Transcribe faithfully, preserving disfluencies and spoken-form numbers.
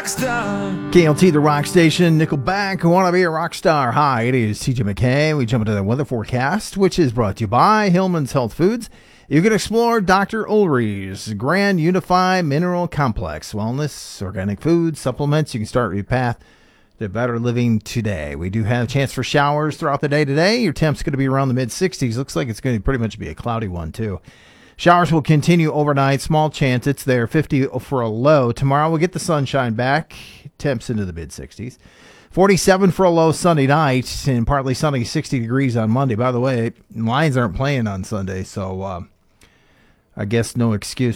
rock star. K L T, the rock station, Nickelback, want to be a rock star. Hi, it is T J McKay. We jump into the weather forecast, which is brought to you by Hillman's Health Foods. You can explore Doctor Ulrich's Grand Unified Mineral Complex. Wellness, organic foods, supplements. You can start your path to better living today. We do have a chance for showers throughout the day today. Your temp's going to be around the mid sixties. Looks like it's going to pretty much be a cloudy one, too. Showers will continue overnight. Small chance. It's there. fifty for a low. Tomorrow we'll get the sunshine back. Temps into the mid sixties. forty-seven for a low Sunday night. And partly sunny, sixty degrees on Monday. By the way, Lions aren't playing on Sunday, so uh, I guess no excuse